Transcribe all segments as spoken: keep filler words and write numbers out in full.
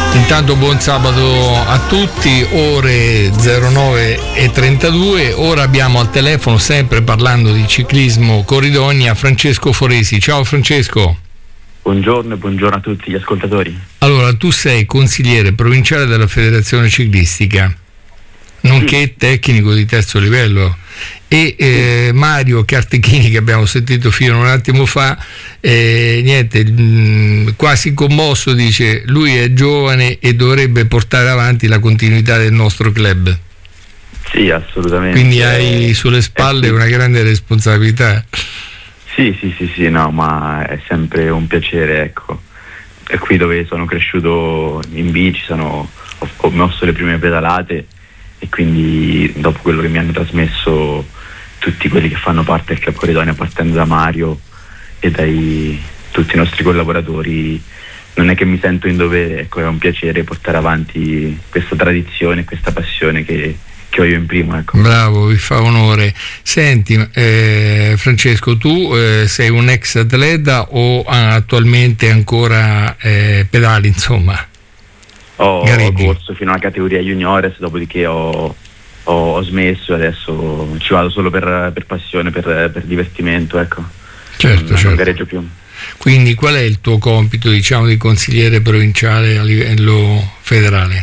Intanto buon sabato a tutti, ore zero nove e trentadue. Ora abbiamo al telefono, sempre parlando di ciclismo Corridonia, Francesco Foresi. Ciao Francesco. Buongiorno e buongiorno a tutti gli ascoltatori. Allora, tu sei consigliere provinciale della Federazione Ciclistica, nonché sì. tecnico di terzo livello, e eh, Mario Cartechini, che abbiamo sentito fino a un attimo fa, eh, niente, mh, quasi commosso, dice lui è giovane e dovrebbe portare avanti la continuità del nostro club. Sì, assolutamente. Quindi hai sulle spalle eh, sì. una grande responsabilità. Sì, sì, sì, sì, no, ma è sempre un piacere, ecco. È qui dove sono cresciuto in bici, sono, ho, ho mosso le prime pedalate, e quindi dopo quello che mi hanno trasmesso tutti quelli che fanno parte del Club Corridonia, partendo da Mario e dai tutti i nostri collaboratori, non è che mi sento in dovere, ecco, è un piacere portare avanti questa tradizione, questa passione che, che ho io in primo, ecco. Bravo, vi fa onore. Senti, eh, Francesco, tu eh, sei un ex atleta o attualmente ancora eh, pedali, insomma? Ho, ho corso fino alla categoria juniores, dopodiché ho, ho, ho smesso e adesso ci vado solo per, per passione, per, per divertimento, ecco. Certo, non, certo. non gareggio più. Quindi qual è il tuo compito, diciamo, di consigliere provinciale a livello federale?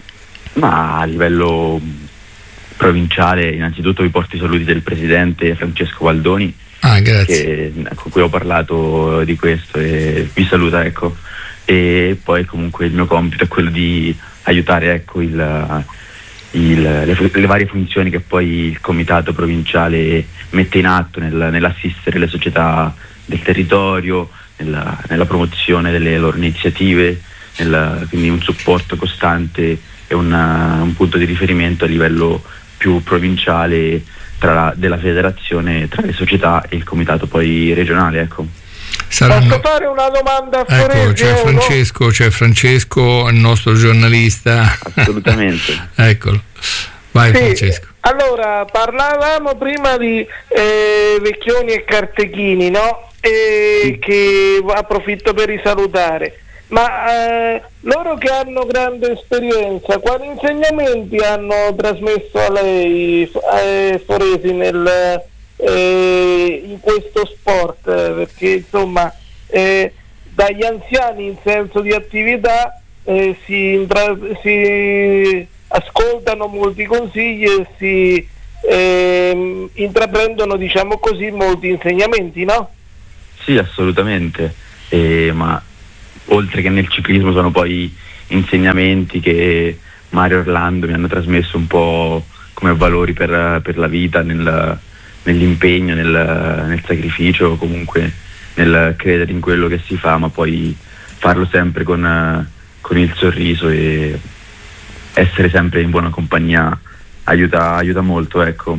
Ma a livello provinciale innanzitutto vi porto i saluti del presidente Francesco Valdoni, ah, grazie. Che, con cui ho parlato di questo e vi saluta, ecco. E poi comunque il mio compito è quello di aiutare, ecco, il, il, le, le varie funzioni che poi il comitato provinciale mette in atto nel, nell'assistere le società del territorio, nella, nella promozione delle loro iniziative, nel, quindi un supporto costante e una, un punto di riferimento a livello più provinciale tra la, della federazione, tra le società e il comitato poi regionale, ecco. Saranno... Posso fare una domanda a Ecco, Foresi, c'è Francesco, no? c'è Francesco, il nostro giornalista. Assolutamente. Eccolo. Vai, sì, Francesco. Allora, parlavamo prima di eh, Vecchioni e Cartechini, no? E sì. Che approfitto per risalutare. Ma eh, loro che hanno grande esperienza, quali insegnamenti hanno trasmesso a lei, eh, Foresi, nel... Eh, in questo sport, eh, perché insomma eh, dagli anziani in senso di attività eh, si, intra- si ascoltano molti consigli e si eh, intraprendono, diciamo così, molti insegnamenti, no? Sì, assolutamente, eh, ma oltre che nel ciclismo sono poi insegnamenti che Mario e Orlando mi hanno trasmesso un po' come valori per, per la vita, nel nell'impegno, nel, nel sacrificio, comunque nel credere in quello che si fa, ma poi farlo sempre con, con il sorriso e essere sempre in buona compagnia aiuta, aiuta molto, ecco.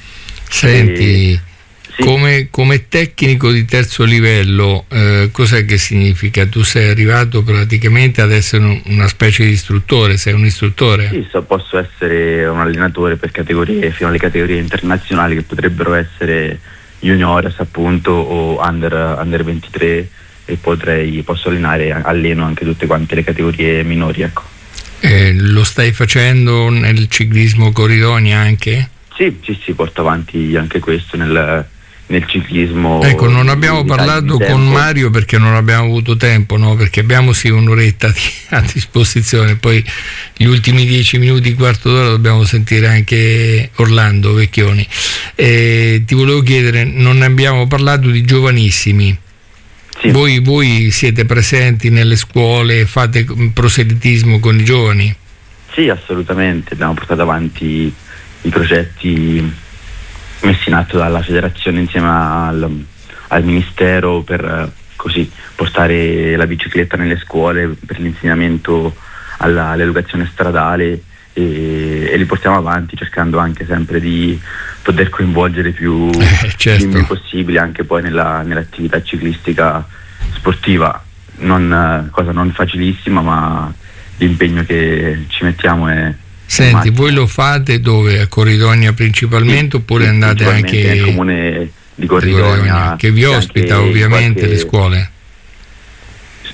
Senti, e, sì. come, come tecnico di terzo livello, eh, cos'è che significa? Tu sei arrivato praticamente ad essere un, una specie di istruttore, sei un istruttore? Sì, so, posso essere un allenatore per categorie, fino alle categorie internazionali che potrebbero essere juniores appunto o under, under ventitré, e potrei, posso allenare, alleno anche tutte quante le categorie minori, ecco. Eh, lo stai facendo nel ciclismo Corridonia anche? Sì, sì, sì, porto avanti anche questo nel... nel ciclismo. Ecco, non abbiamo parlato con Mario perché non abbiamo avuto tempo, no? Perché abbiamo sì un'oretta di, a disposizione, poi gli ultimi dieci minuti, quarto d'ora dobbiamo sentire anche Orlando Vecchioni. Eh, ti volevo chiedere, non abbiamo parlato di giovanissimi. Sì. Voi, voi siete presenti nelle scuole, fate proselitismo con i giovani? Sì, assolutamente, abbiamo portato avanti i progetti messi in atto dalla federazione insieme al, al ministero per eh, così portare la bicicletta nelle scuole, per l'insegnamento alla, all'educazione stradale, e, e li portiamo avanti cercando anche sempre di poter coinvolgere più eh, certo. il possibile anche poi nella, nell'attività ciclistica sportiva, non, cosa non facilissima, ma l'impegno che ci mettiamo è... Senti, voi lo fate dove? A Corridonia principalmente, sì, oppure sì, andate anche nel comune di Corridonia, di Corridonia che vi ospita ovviamente qualche... le scuole?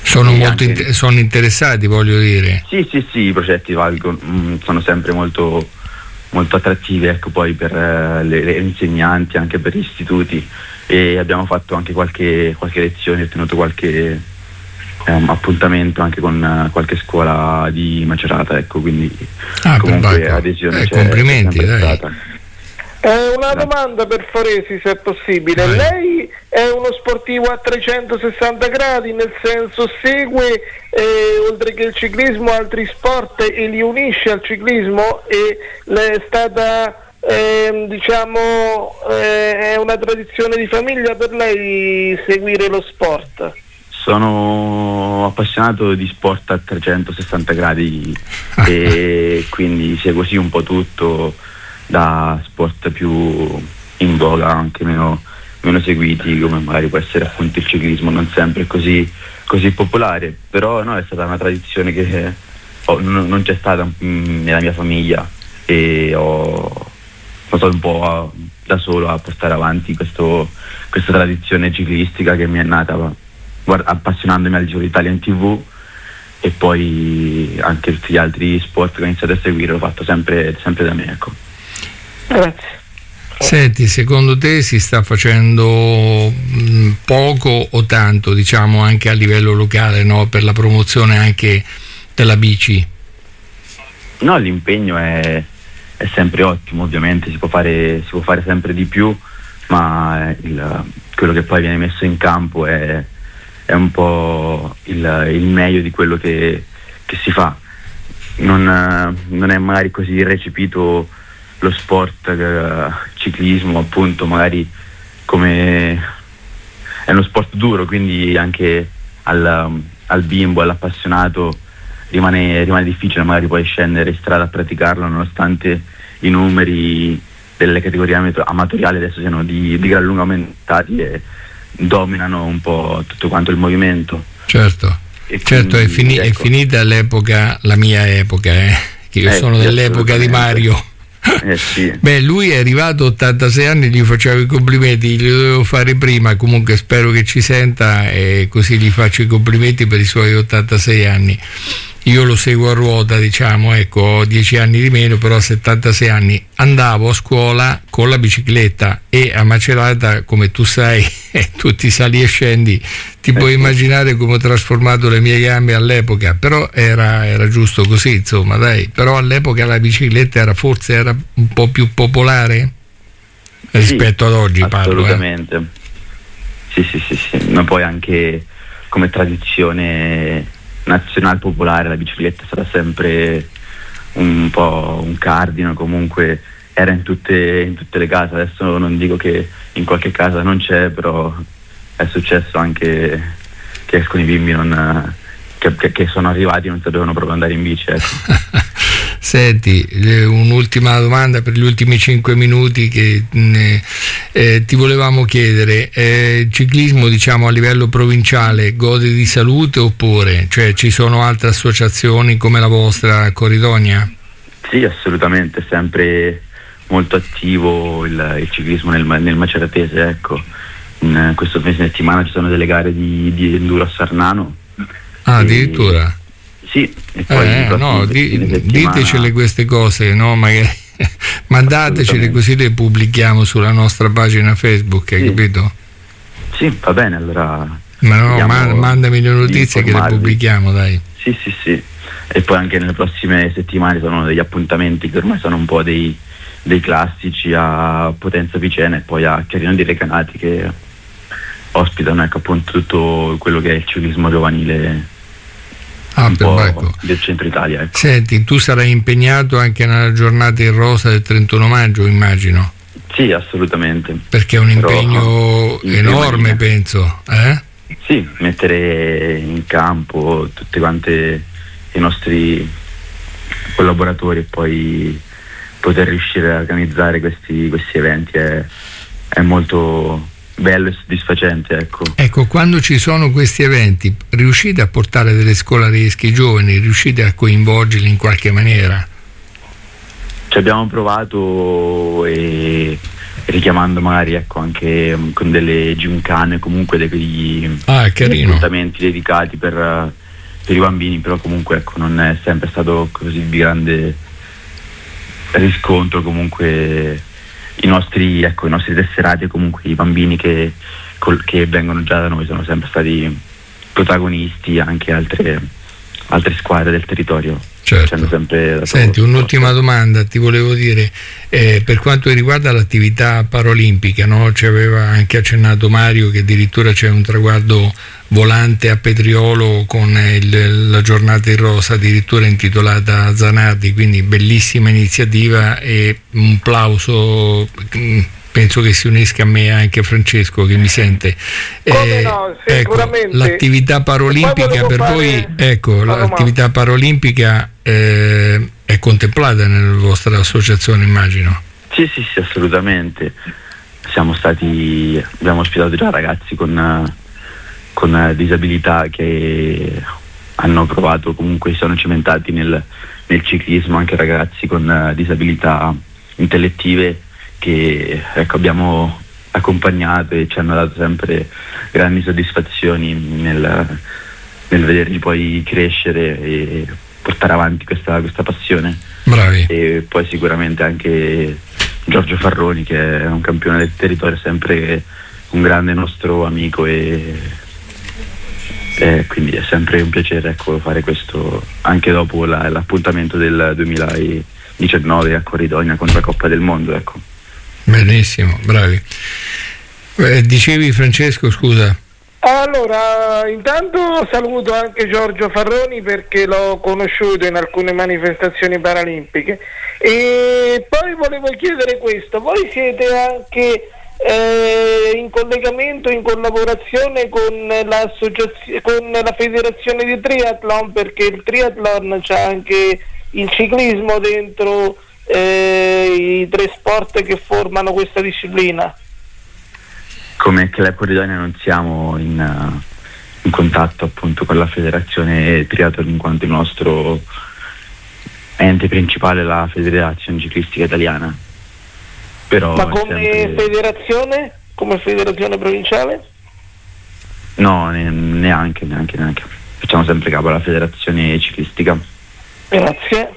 Sono molto anche, inter- sono interessati, voglio dire. Sì, sì, sì, i progetti valgono, mh, sono sempre molto, molto attrattivi, ecco, poi per uh, le, le insegnanti, anche per gli istituti, e abbiamo fatto anche qualche, qualche lezione, ho tenuto qualche um, appuntamento anche con uh, qualche scuola di Macerata, ecco, quindi ah, comunque adesione eh, c'è, complimenti, c'è dai. stata. Eh, una domanda per Foresi, se è possibile. Vai. Lei è uno sportivo a trecentosessanta gradi, nel senso segue eh, oltre che il ciclismo altri sport e li unisce al ciclismo, e le è stata eh, diciamo eh, è una tradizione di famiglia per lei seguire lo sport? Sono appassionato di sport a trecentosessanta gradi e quindi seguo sì un po' tutto, da sport più in voga, anche meno, meno seguiti, come magari può essere appunto il ciclismo, non sempre così, così popolare, però no, è stata una tradizione che ho, non, non c'è stata mh, nella mia famiglia, e ho, sono stato un po' a, da solo a portare avanti questo, questa tradizione ciclistica che mi è nata guarda, appassionandomi al Giro d'Italia in tv, e poi anche tutti gli altri sport che ho iniziato a seguire l'ho fatto sempre, sempre da me, ecco. Grazie. Senti, secondo te si sta facendo mh, poco o tanto, diciamo, anche a livello locale, no? Per la promozione anche della bici? No, l'impegno è, è sempre ottimo, ovviamente si può fare, si può fare sempre di più, ma il, quello che poi viene messo in campo è, è un po' il, il meglio di quello che, che si fa. Non, non è magari così recepito lo sport, eh, ciclismo appunto, magari come è uno sport duro, quindi anche al, al bimbo, all'appassionato rimane, rimane difficile magari poi scendere in strada a praticarlo, nonostante i numeri delle categorie amatoriali adesso siano di, di gran lunga aumentati e dominano un po' tutto quanto il movimento. Certo, e certo quindi, è, fini- ecco. È finita l'epoca, la mia epoca, eh, che io eh, sono dell'epoca di Mario. Eh sì. Beh, lui è arrivato a ottantasei anni, gli facevo i complimenti, li dovevo fare prima, comunque spero che ci senta e così gli faccio i complimenti per i suoi ottantasei anni. Io lo seguo a ruota, diciamo, ecco, ho dieci anni di meno, però a settantasei anni andavo a scuola con la bicicletta, e a Macerata, come tu sai, tutti sali e scendi, ti puoi immaginare come ho trasformato le mie gambe all'epoca, però era, era giusto così, insomma, dai. Però all'epoca la bicicletta era forse era un po' più popolare rispetto sì, ad oggi, parlo. Assolutamente. Eh. Sì, sì, sì, sì, ma poi anche come tradizione nazionale popolare la bicicletta è stata sempre un po' un cardine, comunque era in tutte, in tutte le case. Adesso non dico che in qualche casa non c'è, però è successo anche che escono i bimbi non, che, che, che sono arrivati e non sapevano proprio andare in bici, ecco. Senti, un'ultima domanda per gli ultimi cinque minuti che eh, eh, ti volevamo chiedere. Eh, ciclismo, diciamo, a livello provinciale gode di salute oppure? Cioè ci sono altre associazioni come la vostra a Corridonia? Sì, assolutamente, è sempre molto attivo il, il ciclismo nel, nel maceratese, ecco. In questo fine settimana ci sono delle gare di, di enduro a Sarnano. Ah, addirittura? Sì, e poi eh, no, di, ditecele queste cose, no? Magari mandatecele così le pubblichiamo sulla nostra pagina Facebook, hai sì. capito? Sì, va bene, allora. Ma no, ma, mandami le notizie che le pubblichiamo, dai. Sì, sì, sì. E poi anche nelle prossime settimane sono degli appuntamenti che ormai sono un po' dei, dei classici a Potenza Picena e poi a Chiarino di Recanati, che ospitano, ecco, appunto tutto quello che è il ciclismo giovanile. Ah, un po' ecco. del centro Italia, ecco. Senti, tu sarai impegnato anche nella giornata in rosa del trentuno maggio, immagino? Sì, assolutamente. Perché è un impegno Però, enorme, penso, eh? Sì, mettere in campo tutti quanti i nostri collaboratori e poi poter riuscire a organizzare questi, questi eventi è, è molto bello e soddisfacente, ecco. Ecco, quando ci sono questi eventi, riuscite a portare delle scolaresche giovani, riuscite a coinvolgerli in qualche maniera? Ci abbiamo provato e richiamando magari ecco anche con delle gincane, comunque degli ah, appuntamenti dedicati per, per i bambini, però comunque ecco non è sempre stato così di grande riscontro comunque i nostri ecco i nostri tesserati, comunque i bambini che, col, che vengono già da noi sono sempre stati protagonisti, anche altre altre squadre del territorio. Certo. Senti, un'ultima domanda ti volevo dire, eh, per quanto riguarda l'attività paraolimpica, no? Ci aveva anche accennato Mario che addirittura c'è un traguardo volante a Petriolo con il, la giornata in rosa addirittura intitolata a Zanardi, quindi bellissima iniziativa e un plauso. Penso che si unisca a me anche Francesco che mi sente. Come eh, no, sicuramente. Ecco, l'attività paraolimpica per fare... voi, ecco, no, l'attività paraolimpica eh, è contemplata nella vostra associazione, immagino. Sì, sì, sì, assolutamente. Siamo stati, abbiamo ospitato già ragazzi con, con disabilità che hanno provato, comunque si sono cimentati nel, nel ciclismo, anche ragazzi con disabilità intellettive che ecco abbiamo accompagnato e ci hanno dato sempre grandi soddisfazioni nel, nel vederli poi crescere e portare avanti questa, questa passione. Bravi. E poi sicuramente anche Giorgio Farroni, che è un campione del territorio, sempre un grande nostro amico, e, e quindi è sempre un piacere ecco fare questo anche dopo la, l'appuntamento del duemiladiciannove a Corridonia contro la Coppa del Mondo, ecco. Benissimo, bravi. Eh, dicevi Francesco, scusa. Allora, intanto saluto anche Giorgio Farroni perché l'ho conosciuto in alcune manifestazioni paralimpiche, e poi volevo chiedere questo: voi siete anche eh, in collegamento, in collaborazione con l'associazione, con la federazione di triathlon, perché il triathlon c'ha anche il ciclismo dentro Eh, i tre sport che formano questa disciplina? Come Club Corridonia non siamo in, uh, in contatto appunto con la federazione triathlon, in quanto il nostro ente principale è la Federazione Ciclistica Italiana. Però ma come sempre... federazione? Come federazione provinciale? No, ne- neanche, neanche, neanche. Facciamo sempre capo alla federazione ciclistica. Grazie.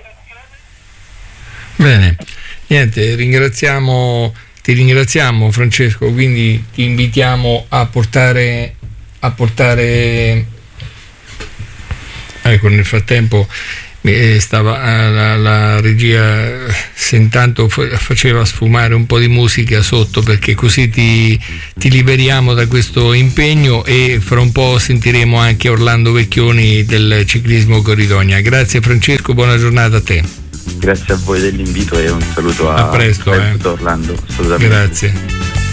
Bene, niente, ringraziamo, ti ringraziamo Francesco, quindi ti invitiamo a portare, a portare, ecco, nel frattempo eh, stava la, la regia, se intanto fa, faceva sfumare un po' di musica sotto, perché così ti, ti liberiamo da questo impegno, e fra un po' sentiremo anche Orlando Vecchioni del Ciclismo Corridonia. Grazie Francesco, buona giornata a te. Grazie a voi dell'invito e un saluto a, a presto, a eh. Orlando, assolutamente. Grazie.